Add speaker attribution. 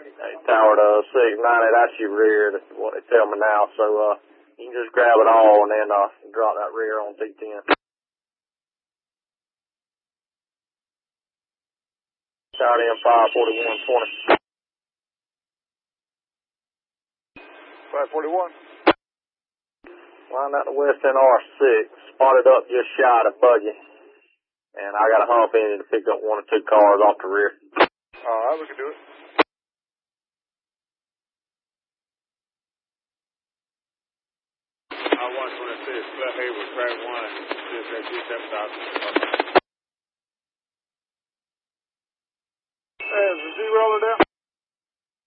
Speaker 1: Hey, Tower to 690, that's your rear, that's what they tell me now, so you can just grab it all and then drop that rear on T10. Shout in 54120.
Speaker 2: 541.
Speaker 1: Line out the west NR6, spotted up just shy of Buggy. And I got a hump engine to pick up 1 or 2 cars off the rear.
Speaker 2: Alright, we can do it. I 126, Flat Hayward, track 1, CSA 7000.